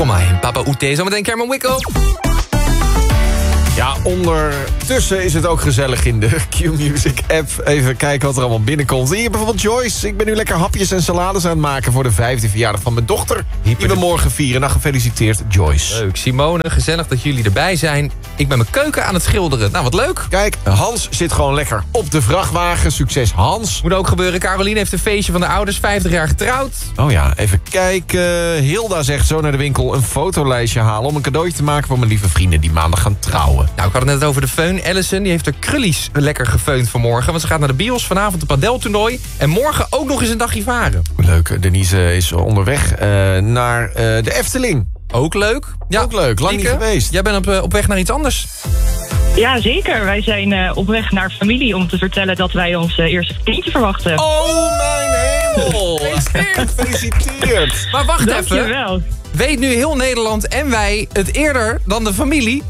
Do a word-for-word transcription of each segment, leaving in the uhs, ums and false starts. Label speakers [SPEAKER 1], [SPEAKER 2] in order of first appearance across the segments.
[SPEAKER 1] Stromae en Papa Oete. Zometeen Cameron Wicko.
[SPEAKER 2] Ja, ondertussen is het ook gezellig in de Q-Music app. Even kijken wat er allemaal binnenkomt. Hier bijvoorbeeld Joyce. Ik ben nu lekker hapjes en salades aan het maken voor de vijfde verjaardag van mijn dochter. Die we morgen vieren. Nou, gefeliciteerd Joyce.
[SPEAKER 1] Leuk. Simone, gezellig dat jullie erbij zijn. Ik ben mijn keuken aan het schilderen. Nou, wat leuk.
[SPEAKER 2] Kijk, Hans zit gewoon lekker op de vrachtwagen. Succes Hans.
[SPEAKER 1] Moet ook gebeuren. Caroline heeft een feestje van de ouders. vijftig jaar getrouwd.
[SPEAKER 2] Oh ja, even kijken. Hilda zegt zo naar de winkel een fotolijstje halen om een cadeautje te maken voor mijn lieve vrienden die maandag gaan trouwen.
[SPEAKER 1] Nou, ik had het net over de feun. Allison die heeft haar krullies lekker gefeund vanmorgen. Want ze gaat naar de bios, vanavond een padeltoernooi. En morgen ook nog eens een dagje varen.
[SPEAKER 2] Leuk, Denise is onderweg uh, naar uh, de Efteling.
[SPEAKER 1] Ook leuk. Ja,
[SPEAKER 2] ook leuk, lang
[SPEAKER 1] Lieke,
[SPEAKER 2] niet geweest.
[SPEAKER 1] Jij bent op, uh, op weg naar iets anders.
[SPEAKER 3] Ja, zeker. Wij zijn uh, op weg naar familie om te vertellen dat wij ons uh, eerste kindje verwachten.
[SPEAKER 2] Oh, mijn hemel!
[SPEAKER 1] Gefeliciteerd!
[SPEAKER 2] Gefeliciteerd!
[SPEAKER 1] Maar wacht even.
[SPEAKER 3] Dankjewel.
[SPEAKER 1] Weet nu heel Nederland en wij het eerder dan de familie?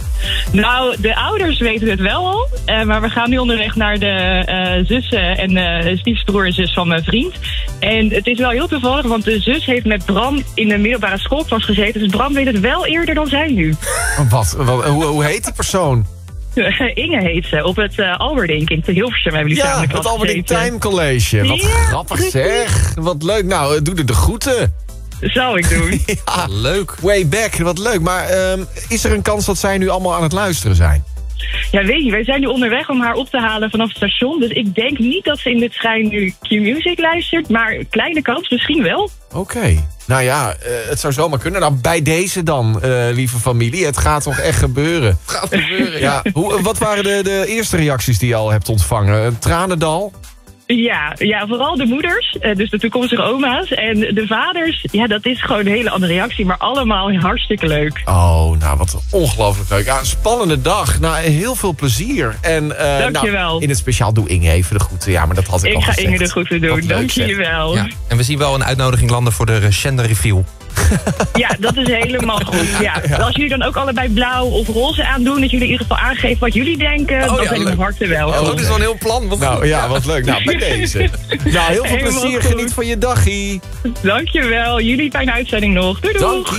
[SPEAKER 3] Nou, de ouders weten het wel al. Uh, maar we gaan nu onderweg naar de uh, zussen en uh, stiefbroer en zus van mijn vriend. En het is wel heel toevallig, want de zus heeft met Bram in de middelbare schoolklas gezeten. Dus Bram weet het wel eerder dan zij nu.
[SPEAKER 2] Wat? Wat hoe, hoe heet die persoon?
[SPEAKER 3] Inge heet ze, op het uh, Alberdink in Hilversum hebben jullie samen
[SPEAKER 2] Ja,
[SPEAKER 3] de klas
[SPEAKER 2] het Alberdink
[SPEAKER 3] gezeten.
[SPEAKER 2] Time College. Wat
[SPEAKER 3] Ja,
[SPEAKER 2] grappig
[SPEAKER 3] precies.
[SPEAKER 2] zeg. Wat leuk. Nou, doe er de groeten.
[SPEAKER 3] Zou ik doen.
[SPEAKER 2] Ja,
[SPEAKER 1] Leuk.
[SPEAKER 2] way back. Wat leuk. Maar um, is er een kans dat zij nu allemaal aan het luisteren zijn?
[SPEAKER 3] Ja, weet je, wij zijn nu onderweg om haar op te halen vanaf het station. Dus ik denk niet dat ze in dit trein nu Q-Music luistert. Maar kleine kans, misschien wel.
[SPEAKER 2] Oké. Okay. Nou ja, uh, het zou zomaar kunnen. Nou, bij deze dan, uh, lieve familie. Het gaat toch echt gebeuren.
[SPEAKER 1] Het gaat gebeuren, ja.
[SPEAKER 2] Ja, hoe, wat waren de, de eerste reacties die je al hebt ontvangen? Een tranendal?
[SPEAKER 3] Ja, ja, vooral de moeders, uh, dus de toekomstige oma's. En de vaders, ja, dat is gewoon een hele andere reactie. Maar allemaal hartstikke leuk.
[SPEAKER 2] Oh, nou, wat ongelooflijk leuk. Ja, een spannende dag. Nou, heel veel plezier. En, uh,
[SPEAKER 3] Dankjewel.
[SPEAKER 2] Nou, in het speciaal doe Inge even de groeten. Ja, maar dat had ik,
[SPEAKER 3] Ik
[SPEAKER 2] al
[SPEAKER 3] ga
[SPEAKER 2] gezegd.
[SPEAKER 3] Inge de groeten doen. Dank je wel.
[SPEAKER 1] Ja. En we zien wel een uitnodiging landen voor de gender reveal.
[SPEAKER 3] Ja, dat is helemaal goed. Ja.
[SPEAKER 2] Ja.
[SPEAKER 3] Als jullie dan ook allebei blauw of roze aandoen, dat jullie in ieder geval aangeven wat jullie denken,
[SPEAKER 1] Oh,
[SPEAKER 3] dan
[SPEAKER 1] ja,
[SPEAKER 3] zijn jullie
[SPEAKER 1] leuk.
[SPEAKER 3] van harte welkom.
[SPEAKER 1] Oh, dat is wel een heel plan. Wat
[SPEAKER 2] Nou
[SPEAKER 1] goed.
[SPEAKER 2] ja, wat leuk. Nou, bij deze. Nou, heel veel
[SPEAKER 3] Helemaal
[SPEAKER 2] plezier.
[SPEAKER 3] goed.
[SPEAKER 2] Geniet van je dagie.
[SPEAKER 3] Dankjewel. Jullie fijne uitzending nog. Doei doei.
[SPEAKER 2] Dank je.